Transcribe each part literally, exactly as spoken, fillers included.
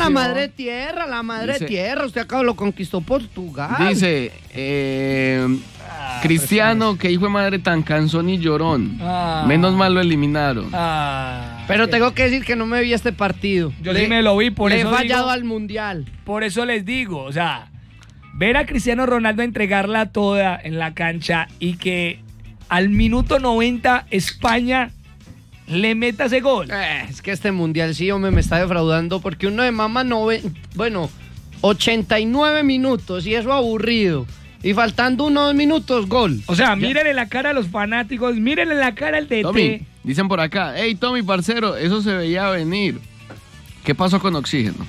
la madre tierra, la madre Dice, tierra. Usted acá lo conquistó Portugal. Dice, eh, ah, Cristiano, que hijo de madre tan cansón y llorón. Ah. Menos mal lo eliminaron. Ah. Pero tengo que decir que no me vi este partido. Yo le, sí me lo vi, por le eso he fallado digo, al Mundial. Por eso les digo, o sea, ver a Cristiano Ronaldo entregarla toda en la cancha y que al minuto noventa España le meta ese gol. Eh, es que este Mundial sí, hombre, me está defraudando porque uno de mama, nove, bueno, ochenta y nueve minutos y eso aburrido. Y faltando unos minutos, gol. O sea, mírenle la cara a los fanáticos, mírenle la cara al D T. Tommy, dicen por acá, hey Tommy, parcero, eso se veía venir. ¿Qué pasó con Oxígeno?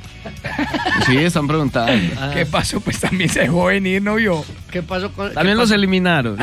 Sí, están preguntando. Ah. ¿Qué pasó? Pues también se dejó venir, ¿no vio? ¿Qué pasó con...? También ¿qué los pasó? eliminaron.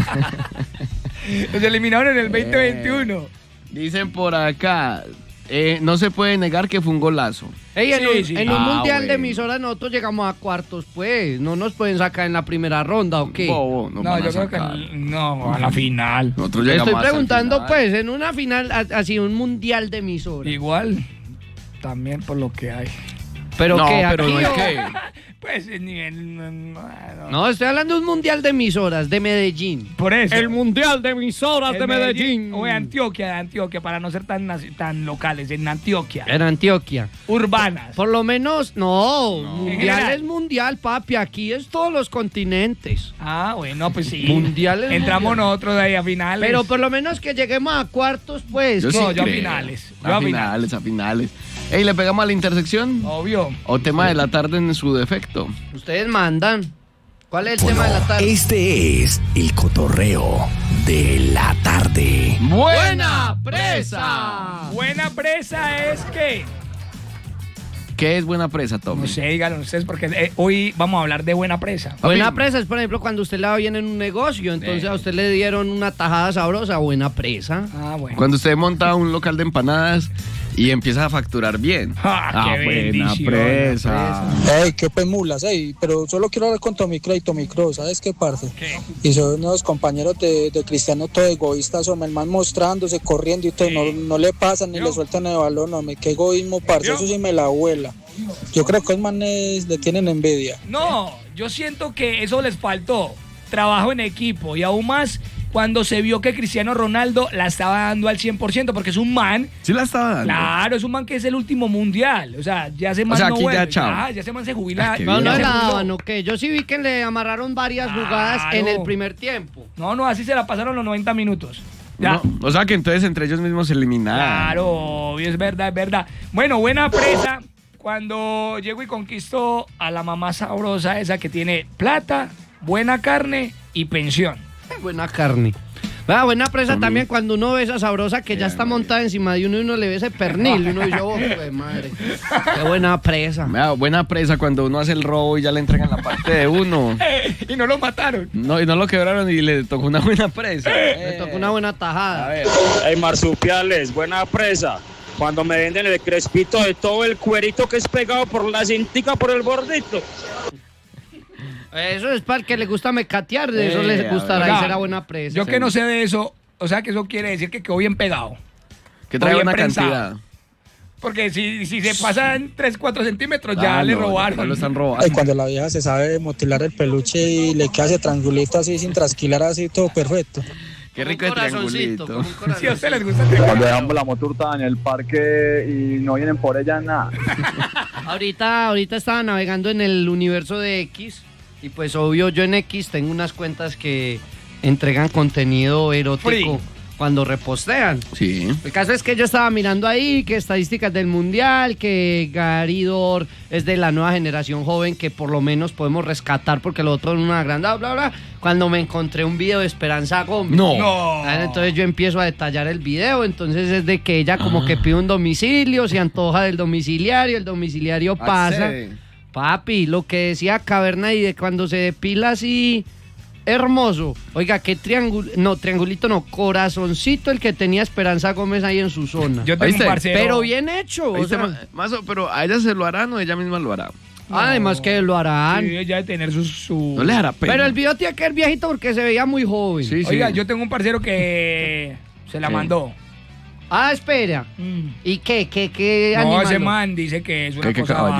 Los eliminaron en el veinte veintiuno. Eh, dicen por acá, eh, no se puede negar que fue un golazo. Ey, en Sí, un, sí. en un Ah, Mundial bueno. de emisoras nosotros llegamos a cuartos, pues. No nos pueden sacar en la primera ronda, ¿o qué? Bobo, no, No, van a yo creo que sacar. no, a la final. Nosotros llegamos Estoy hasta el preguntando, final. pues, en una final, a- así un Mundial de emisoras. Igual, también por lo que hay. ¿Pero no, qué? pero ¿Aquí no es o- que... Pues el nivel... No, no. No, estoy hablando de un Mundial de emisoras, de Medellín. Por eso. El Mundial de emisoras El de Medellín. O de Antioquia, de Antioquia, para no ser tan, naci- tan locales, en Antioquia. En Antioquia. Urbanas. Por lo menos, no, En mundial general. es mundial, papi. Aquí es todos los continentes. Ah, bueno, pues sí. Mundial es Entramos mundial. nosotros de ahí a finales. Pero por lo menos que lleguemos a cuartos, pues. Yo que- sí No, yo a creo. finales. Yo A, a finales, a finales. Ey, ¿le pegamos a la intersección? Obvio. ¿O tema de la tarde en su defecto? Ustedes mandan. ¿Cuál es el Bueno, tema de la tarde? este es el cotorreo de la tarde. ¡Buena presa! Buena presa es que... ¿Qué es buena presa, Tommy? No sé, díganlo ustedes, porque eh, hoy vamos a hablar de buena presa. Buena Papi. presa es, por ejemplo, cuando usted le va bien en un negocio, entonces Eh. a usted le dieron una tajada sabrosa, buena presa. Ah, bueno. Cuando usted monta un local de empanadas y empieza a facturar bien. Ah, qué buena bendición, presa. Ey, qué pues mulas, ey, pero solo quiero hablar con Tomicro y Tomicro, ¿sabes qué parte? ¿Qué? Y son unos compañeros de, de Cristiano todo egoístas, hombre, el man mostrándose, corriendo y todo, Sí. no, no le pasan ni Yo. le sueltan el balón, hombre, qué egoísmo, parce, Yo. eso sí me la abuela. Yo creo que los manes le tienen envidia. No, yo siento que eso les faltó. Trabajo en equipo y aún más cuando se vio que Cristiano Ronaldo la estaba dando al cien por ciento porque es un man. ¿Sí la estaba dando? Claro, es un man que es el último mundial. O sea, ya se man sea, no aquí ya vuelve. chao. Ya, ya se man se jubila. Ah, qué No, bien. no ya se la jubiló. daban, ok. Yo sí vi que le amarraron varias jugadas Claro. en el primer tiempo. No, no, así se la pasaron los noventa minutos. Ya. No, o sea que entonces entre ellos mismos se eliminaron. Claro, obvio, es verdad, es verdad. Bueno, buena presa cuando llego y conquisto a la mamá sabrosa esa que tiene plata, buena carne y pensión. Buena carne. Ah, buena presa También. también cuando uno ve esa sabrosa que ya está montada encima de uno y uno le ve ese pernil y uno dice, oh, pues, madre, qué buena presa. Vea, buena presa cuando uno hace el robo y ya le entregan la parte de uno. Y no lo mataron. No, y no lo quebraron y le tocó una buena presa. Me tocó una buena tajada. A ver. Hey, marsupiales, buena presa. Cuando me venden el crespito de todo el cuerito que es pegado por la cintica, por el bordito. Eso es para el que le gusta mecatear, de eso Eh, les a gustará ver. y será buena presa. Yo que no sé de eso, o sea que eso quiere decir que quedó bien pegado. Que trae Bien una prensado. cantidad. Porque si, si se pasan tres, cuatro centímetros ya Ah, le no, robaron. ya lo están robando. Ay, cuando la vieja se sabe mutilar el peluche y le queda ese triangulito así sin trasquilar así todo perfecto. Qué Como rico un el corazoncito, como triangulito. un Si a usted les corazoncito. gusta el Cuando dejamos la moturta en el parque y no vienen por ella nada. Ahorita, ahorita estaba navegando en el universo de X y pues obvio yo en X tengo unas cuentas que entregan contenido erótico Free. cuando repostean. Sí. El caso es que yo estaba mirando ahí que estadísticas del mundial, que Garidor es de la nueva generación joven que por lo menos podemos rescatar porque lo otro es una gran bla bla bla. Cuando me encontré un video de Esperanza Gómez. No. No. Ah, Entonces yo empiezo a detallar el video, entonces es de que ella como que pide un domicilio, se antoja del domiciliario, el domiciliario pasa. Accede. Papi, lo que decía Caverna y de cuando se depila así, hermoso. Oiga, qué triángulo, no, triangulito no, corazoncito el que tenía Esperanza Gómez ahí en su zona. Yo tengo ¿Oíste? un parcero. Pero bien hecho, o Ahí está, sea, ma- más o- pero a ella se lo harán o ella misma lo hará. además que lo harán. Sí, ella debe tener su... su- No le hará pena. Pero el video tiene que ser viejito porque se veía muy joven. Sí, sí. Oiga, yo tengo un parcero que se la ¿Qué? mandó. Ah, espera. Mm. ¿Y qué? ¿Qué? ¿Qué No, animal? ese man dice que es una ¿Qué- qué cosa caballo?